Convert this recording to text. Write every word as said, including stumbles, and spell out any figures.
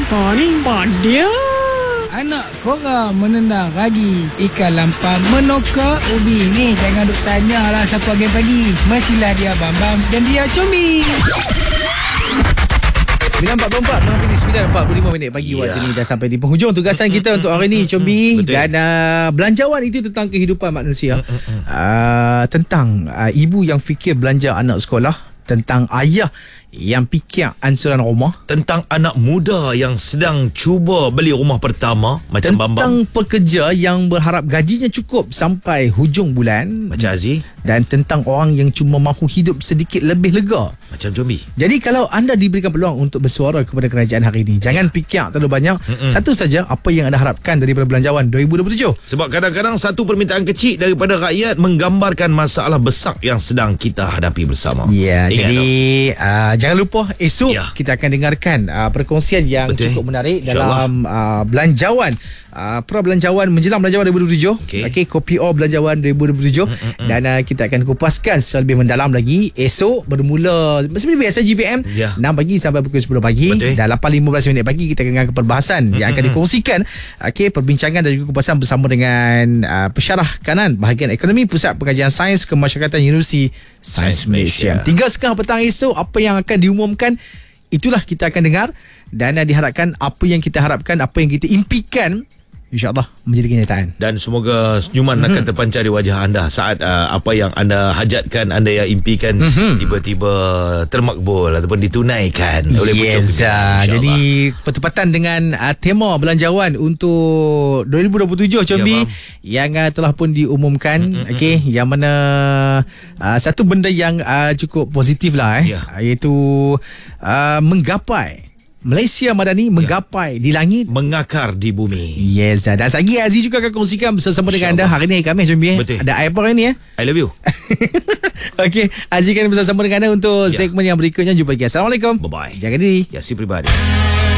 apa ni? Badia. Anak korang menendang ragi ikan lampam menokak ubi. Ni jangan duk tanya lah siapa agen pagi. Mestilah dia Bambam dan dia Combi. sembilan empat puluh empat menghampiri sembilan empat puluh lima minit pagi. Yeah. Waktu ni dah sampai di penghujung tugasan kita untuk hari ni, Combi. Dan uh, belanjawan itu tentang kehidupan manusia. uh, Tentang uh, ibu yang fikir belanja anak sekolah, tentang ayah yang fikir ansuran rumah, tentang anak muda yang sedang cuba beli rumah pertama macam Bambam, tentang pekerja yang berharap gajinya cukup sampai hujung bulan macam Aziz, dan tentang orang yang cuma mahu hidup sedikit lebih lega macam Combi. Jadi kalau anda diberikan peluang untuk bersuara kepada kerajaan hari ini, jangan fikir terlalu banyak. Mm-mm. Satu saja, apa yang anda harapkan daripada belanjawan dua ribu dua puluh tujuh. Sebab kadang-kadang satu permintaan kecil daripada rakyat menggambarkan masalah besar yang sedang kita hadapi bersama. Ya, yeah, jadi uh, jangan lupa esok ya. kita akan dengarkan uh, perkongsian yang Betul. cukup menarik dalam uh, belanjawan uh, pra-belanjawan menjelang belanjawan dua ribu dua puluh tujuh. Okey, okay, Kopi O belanjawan dua ribu dua puluh tujuh. Mm-mm. Dan uh, kita akan kupaskan secara lebih mendalam lagi esok bermula seperti biasa G P M ya. enam pagi sampai pukul sepuluh pagi. Betul. Dan lapan lima belas minit pagi kita akan dengar perbahasan Mm-mm. yang akan dikongsikan. Okey, perbincangan dan juga kupasan bersama dengan uh, pensyarah kanan bahagian ekonomi Pusat Pengajian Sains Kemasyarakatan Universiti Sains Malaysia. Tiga setengah petang esok, apa yang akan diumumkan itulah kita akan dengar. Dan uh, diharapkan apa yang kita harapkan, apa yang kita impikan, InsyaAllah menjadi kenyataan. Dan semoga senyuman mm-hmm. akan terpancar di wajah anda saat uh, apa yang anda hajatkan, anda yang impikan mm-hmm. tiba-tiba termakbul ataupun ditunaikan oleh yes, uh, jadi bertepatan dengan uh, tema belanjawan untuk dua ribu dua puluh tujuh, Combi, ya, yang uh, telah pun diumumkan. Mm-hmm. Okey, yang mana uh, satu benda yang uh, cukup positif lah eh, yeah. iaitu uh, menggapai Malaysia Madani menggapai ya. di langit, mengakar di bumi. Yes. Dan lagi Aziz juga akan kongsikan bersama dengan anda hari ni kami Combi. Betul. Ada apa hari ni eh? I love you. Okey, Aziz akan bersama dengan anda untuk ya. segmen yang berikutnya. Jumpa lagi. Assalamualaikum. Bye bye. Jaga diri. Ya, si pribadi.